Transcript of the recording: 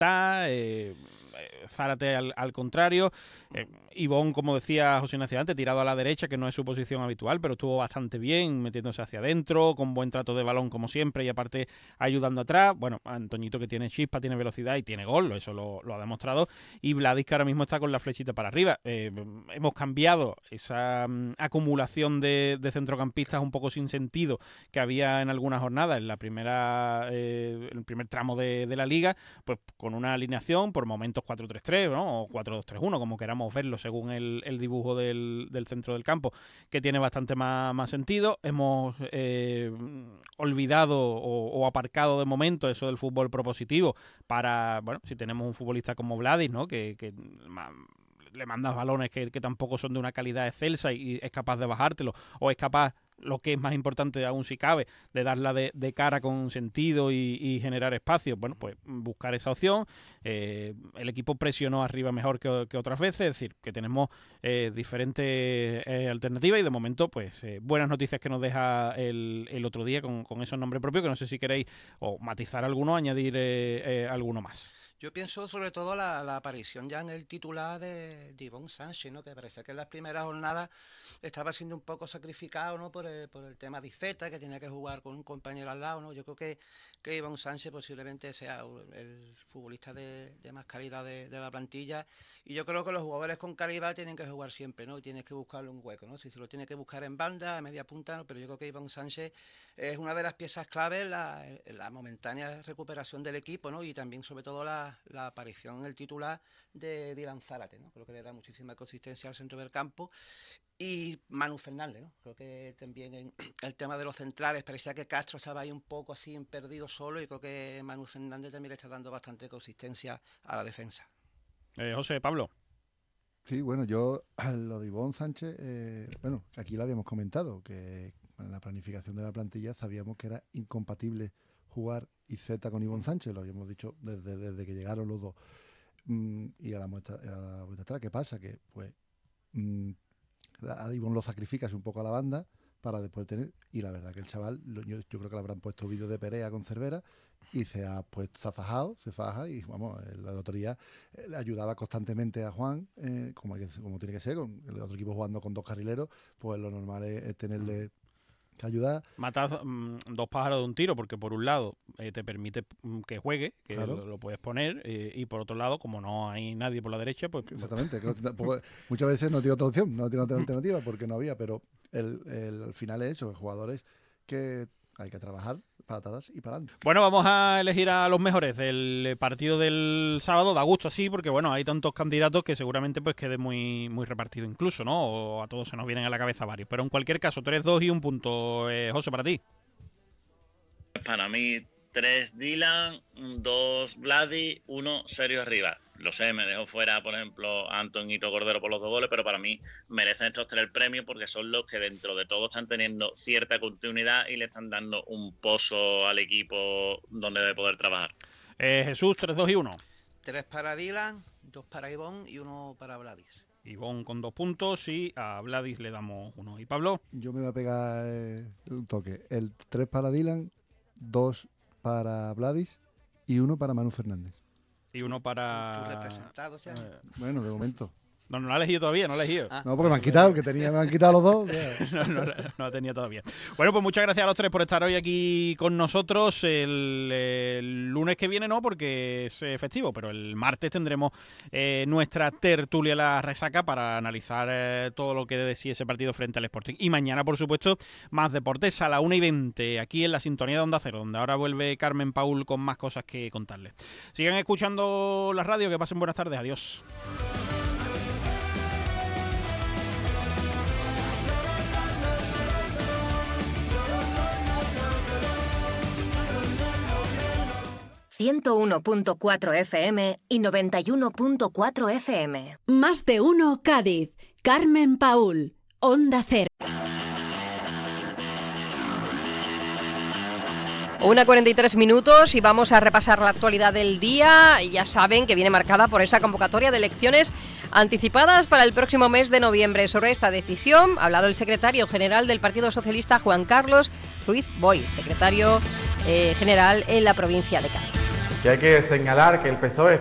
libertad, Zárate al contrario, Ivón, como decía José Ignacio antes, tirado a la derecha, que no es su posición habitual, pero estuvo bastante bien, metiéndose hacia adentro, con buen trato de balón como siempre, y aparte ayudando atrás. Bueno, Antoñito, que tiene chispa, tiene velocidad y tiene gol, eso lo ha demostrado, y Vladis, que ahora mismo está con la flechita para arriba. Hemos cambiado esa acumulación de centrocampistas un poco sin sentido que había en algunas jornadas en la primera el primer tramo de la liga, pues con una alineación por momentos 4-3-3, ¿no? O 4-2-3-1, como queramos verlo según el dibujo del centro del campo, que tiene bastante más sentido. Hemos olvidado o aparcado de momento eso del fútbol propositivo para, bueno, si tenemos un futbolista como Vladis, ¿no? que le mandas balones que tampoco son de una calidad excelsa y es capaz de bajártelo, o es capaz, lo que es más importante aún si cabe, de darla de cara con sentido y generar espacio. Bueno, pues buscar esa opción. El equipo presionó arriba mejor que otras veces, es decir, que tenemos diferentes alternativas, y de momento, pues buenas noticias que nos deja el otro día con esos nombres propios, que no sé si queréis o matizar alguno, añadir alguno más. Yo pienso sobre todo la aparición ya en el titular de Ivón Sánchez, ¿no? Que parece que en las primeras jornadas estaba siendo un poco sacrificado, ¿no? por el tema de Iceta, que tenía que jugar con un compañero al lado, ¿no? Yo creo que Ivón Sánchez posiblemente sea el futbolista de más calidad de la plantilla, y yo creo que los jugadores con calidad tienen que jugar siempre, ¿no? Y tienes que buscarle un hueco, ¿no? Si se lo tiene que buscar en banda, a media punta, ¿no? Pero yo creo que Ivón Sánchez es una de las piezas clave en la momentánea recuperación del equipo, ¿no? Y también sobre todo la aparición en el titular de Dylan Zárate, ¿no? Creo que le da muchísima consistencia al centro del campo. Y Manu Fernández, ¿no? Creo que también en el tema de los centrales parecía que Castro estaba ahí un poco así perdido solo, y creo que Manu Fernández también le está dando bastante consistencia a la defensa. José, Pablo. Sí, bueno, yo a lo de Ivón Sánchez, bueno, aquí lo habíamos comentado, que en la planificación de la plantilla sabíamos que era incompatible jugar Iceta con Ivón Sánchez, lo habíamos dicho desde que llegaron los dos. Y a la vuelta atrás, ¿qué pasa? Que pues a Ivón lo sacrificas un poco a la banda para después tener, y la verdad que el chaval, yo creo que le habrán puesto vídeos de Perea con Cervera, y se ha se faja, y vamos, la lotería le ayudaba constantemente a Juan, como tiene que ser, con el otro equipo jugando con dos carrileros, pues lo normal es tenerle que ayudar. Matas dos pájaros de un tiro, porque por un lado te permite que juegue, que claro, lo puedes poner, y por otro lado, como no hay nadie por la derecha, pues... Exactamente, muchas veces no tiene otra opción, no tiene otra alternativa porque no había, pero el final es eso, jugadores que hay que trabajar para atrás y para adelante. Bueno, vamos a elegir a los mejores del partido del sábado. Da gusto así, porque bueno, hay tantos candidatos que seguramente pues quede muy repartido incluso, ¿no? O a todos se nos vienen a la cabeza varios. Pero en cualquier caso, 3-2 y un punto. José, para ti. Para mí, 3 Dylan, 2 Vladis, 1 Sergio Arribas. Lo sé, me dejo fuera, por ejemplo, a Antoñito Cordero por los 2 goles, pero para mí merecen estos 3 el premio porque son los que dentro de todo están teniendo cierta continuidad y le están dando un pozo al equipo donde debe poder trabajar. Jesús, 3-2 y 1. 3 para Dylan, 2 para Ivón y 1 para Vladis. Ivón con 2 puntos y a Vladis le damos 1. ¿Y Pablo? Yo me voy a pegar un toque. El 3 para Dylan, 2 para Vladis y 1 para Manu Fernández. Y 1 para... ¿Tú representado ya? Bueno, de momento. No lo ha elegido todavía, no lo ha elegido. No, porque me han quitado, me han quitado los dos. no lo tenía todavía. Bueno, pues muchas gracias a los 3 por estar hoy aquí con nosotros. El lunes que viene no, porque es festivo, pero el martes tendremos nuestra tertulia La Resaca para analizar todo lo que de sí ese partido frente al Sporting. Y mañana, por supuesto, más deportes a la 1:20, aquí en la sintonía de Onda Cero, donde ahora vuelve Carmen Paul con más cosas que contarles. Sigan escuchando la radio, que pasen buenas tardes. Adiós. ...101.4 FM y 91.4 FM. Más de uno Cádiz. Carmen Paul, Onda Cero. 1:43 y vamos a repasar la actualidad del día. Ya saben que viene marcada por esa convocatoria de elecciones anticipadas para el próximo mes de noviembre. Sobre esta decisión ha hablado el secretario general del Partido Socialista, Juan Carlos Ruiz Boix, secretario general en la provincia de Cádiz. Y hay que señalar que el PSOE